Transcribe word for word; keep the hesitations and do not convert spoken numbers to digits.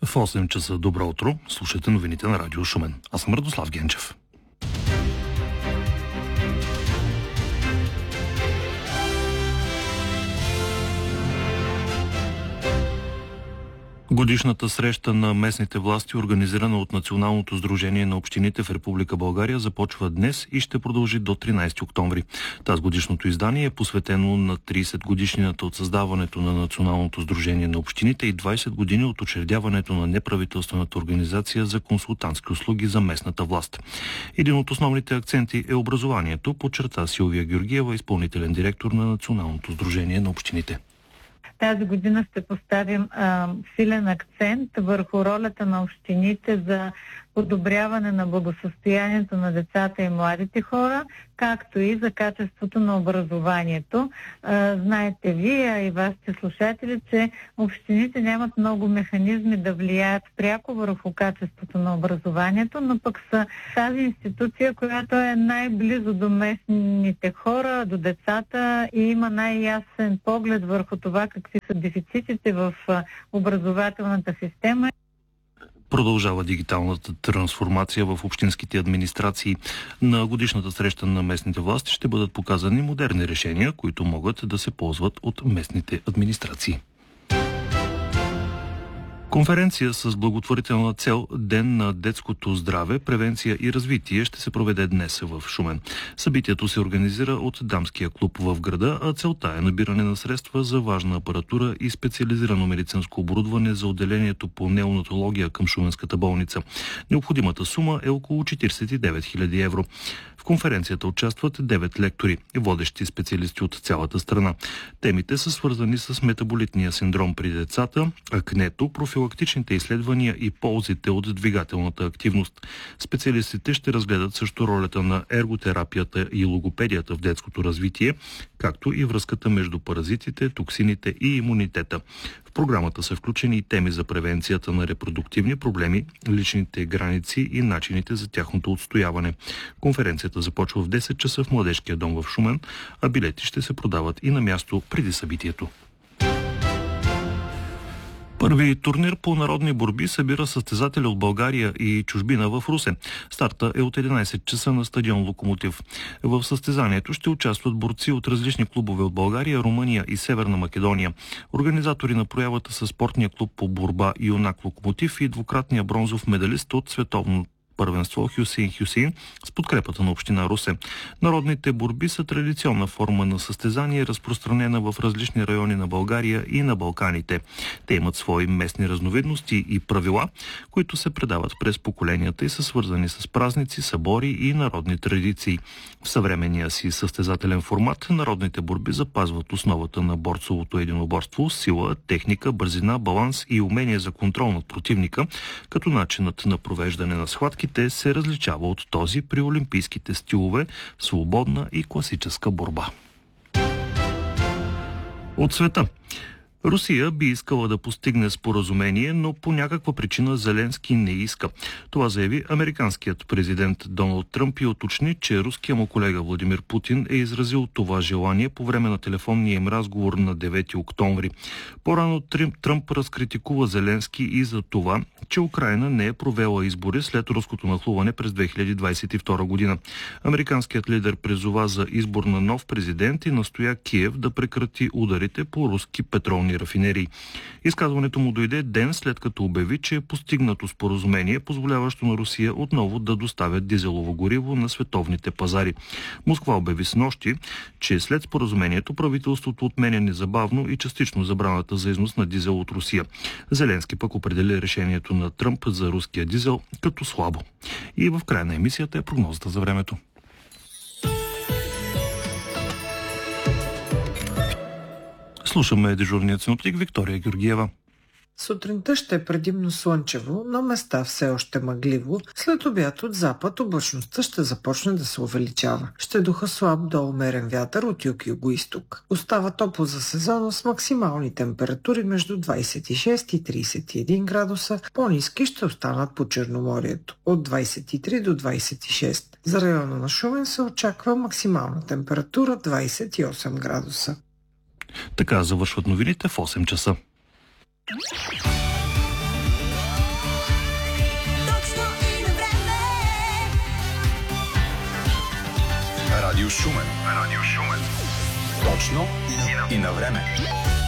В осем часа добро утро, слушайте новините на Радио Шумен. Аз съм Радослав Генчев. Годишната среща на местните власти, организирана от Националното сдружение на общините в Република България, започва днес и ще продължи до тринайсети октомври. Тази годишното издание е посветено на трийсет годишнината от създаването на Националното сдружение на общините и двайсет години от учредяването на неправителствената организация за консултантски услуги за местната власт. Един от основните акценти е образованието, подчерта Силвия Георгиева, изпълнителен директор на Националното сдружение на общините. Тази година ще поставим а, силен акцент върху ролята на общините за подобряване на благосъстоянието на децата и младите хора, както и за качеството на образованието. А, знаете вие и вашите слушатели, че общините нямат много механизми да влияят пряко върху качеството на образованието, но пък са тази институция, която е най-близо до местните хора, до децата и има най-ясен поглед върху това какви са дефицитите в образователната система. Продължава дигиталната трансформация в общинските администрации. На годишната среща на местните власти ще бъдат показани модерни решения, които могат да се ползват от местните администрации. Конференция с благотворителна цел Ден на детското здраве, превенция и развитие ще се проведе днес в Шумен. Събитието се организира от Дамския клуб в града, а целта е набиране на средства за важна апаратура и специализирано медицинско оборудване за отделението по неонатология към Шуменската болница. Необходимата сума е около четирийсет и девет хиляди евро. В конференцията участват девет лектори, водещи специалисти от цялата страна. Темите са свързани с метаболитния синдром при децата, акнето, профилактичните изследвания и ползите от двигателната активност. Специалистите ще разгледат също ролята на ерготерапията и логопедията в детското развитие, както и връзката между паразитите, токсините и имунитета. В програмата са включени и теми за превенцията на репродуктивни проблеми, личните граници и начините за тяхното отстояване. Конференцията започва в десет часа в Младежкия дом в Шумен, а билети ще се продават и на място преди събитието. Първи турнир по народни борби събира състезатели от България и чужбина в Русе. Старта е от единайсет часа на стадион Локомотив. В състезанието ще участват борци от различни клубове от България, Румъния и Северна Македония. Организатори на проявата са спортния клуб по борба Юнак Локомотив и двукратния бронзов медалист от световно първенство Хюсеин Хюсеин с подкрепата на община Русе. Народните борби са традиционна форма на състезание, разпространена в различни райони на България и на Балканите. Те имат свои местни разновидности и правила, които се предават през поколенията и са свързани с празници, събори и народни традиции. В съвременния си състезателен формат народните борби запазват основата на борцовото единоборство, сила, техника, бързина, баланс и умение за контрол над противника, като начинът на провеждане на схватките се различава от този при олимпийските стилове свободна и класическа борба. От света. Русия би искала да постигне споразумение, но по някаква причина Зеленски не иска. Това заяви американският президент Доналд Тръмп и уточни, че руският му колега Владимир Путин е изразил това желание по време на телефонния им разговор на девети октомври. По-рано Тръмп разкритикува Зеленски и за това, че Украйна не е провела избори след руското нахлуване през две хиляди двайсет и втора година. Американският лидер призова за избор на нов президент и настоя Киев да прекрати ударите по руски петролни рафинерии. Изказването му дойде ден след като обяви, че е постигнато споразумение, позволяващо на Русия отново да доставят дизелово гориво на световните пазари. Москва обяви снощи, че след споразумението правителството отменя незабавно и частично забраната за износ на дизел от Русия. Зеленски пък определи решението на Тръмп за руския дизел като слабо. И в края на емисията е прогнозата за времето. Слушаме дежурният синоптик Виктория Георгиева. Сутринта ще е предимно слънчево, на места все още мъгливо. След обяд от запад облачността ще започне да се увеличава. Ще духа слаб до умерен вятър от юг и югоизток. Остава топло за сезона с максимални температури между двайсет и шест и трийсет и един градуса. По-ниски ще останат по Черноморието от двайсет и три до двайсет и шест. За района на Шумен се очаква максимална температура двайсет и осем градуса. Така завършват новините в осем часа. Радио Шумен. Радио Шумен. Точно и на, и на време.